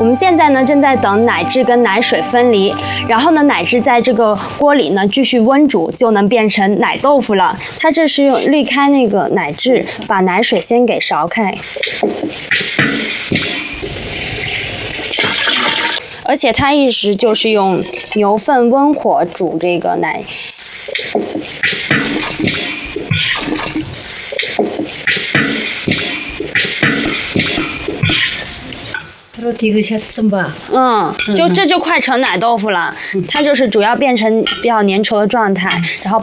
我们现在呢正在等奶汁跟奶水分离，然后呢奶汁在这个锅里呢继续温煮，就能变成奶豆腐了。它这是用滤开那个奶汁，把奶水先给勺开。而且它一直就是用牛粪温火煮这个奶。 就这就快成奶豆腐了，它就是主要变成比较粘稠的状态，然后。